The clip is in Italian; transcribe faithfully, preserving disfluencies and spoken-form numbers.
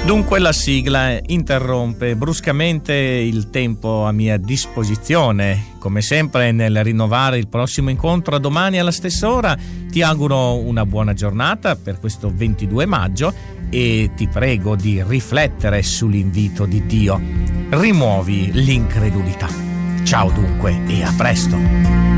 Dunque la sigla interrompe bruscamente il tempo a mia disposizione. Come sempre, nel rinnovare il prossimo incontro a domani alla stessa ora, ti auguro una buona giornata per questo ventidue maggio e ti prego di riflettere sull'invito di Dio. Rimuovi l'incredulità. Ciao dunque e a presto.